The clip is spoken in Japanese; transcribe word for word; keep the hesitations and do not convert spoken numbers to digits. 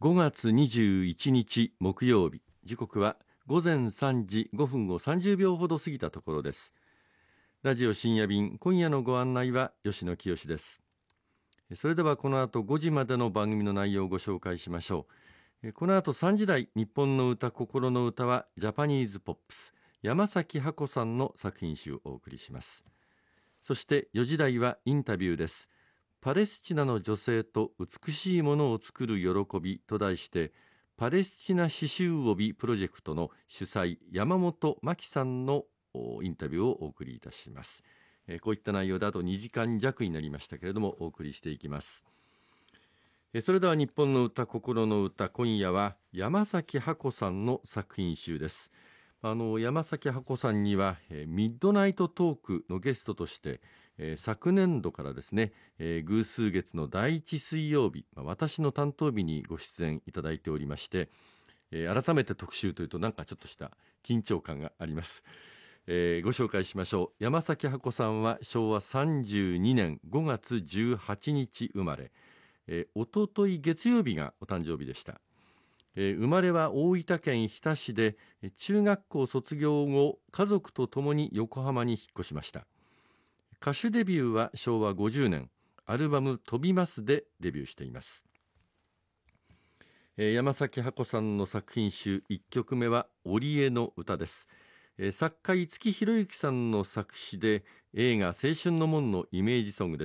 ごがつにじゅういちにち木曜日、時刻はごぜんさんじごふんをさんじゅうびょうほど過ぎたところです。ラジオ深夜便、今夜のご案内は吉野清です。それではこの後ごじまでの番組の内容をご紹介しましょう。この後さんじ台、日本の歌心の歌はジャパニーズポップス、山崎ハコさんの作品集をお送りします。そしてよじ台はインタビューです。パレスチナの女性と美しいものを作る喜びと題して、パレスチナ刺繍帯プロジェクトの主催山本真紀さんのインタビューをお送りいたします。えー、こういった内容であとにじかんじゃくになりましたけれどもお送りしていきます。えー、それでは日本の歌心の歌、今夜は山崎ハコさんの作品集です。あの山崎ハコさんには、えー、ミッドナイトトークのゲストとして、えー、昨年度からですね、えー、偶数月のだいいち水曜日、まあ、私の担当日にご出演いただいておりまして、えー、改めて特集というとなんかちょっとした緊張感があります。えー、ご紹介しましょう。山崎ハコさんはしょうわさんじゅうにねんごがつじゅうはちにち生まれ、えー、おととい月曜日がお誕生日でした。えー、生まれは大分県日田市で、中学校卒業後家族と共に横浜に引っ越しました。歌手デビューはしょうわごじゅうねん、アルバム飛びますでデビューしています。えー、山崎ハコさんの作品集いっきょくめは織江の歌です。えー、作家五木ひろゆきさんの作詞で映画青春の門のイメージソングです。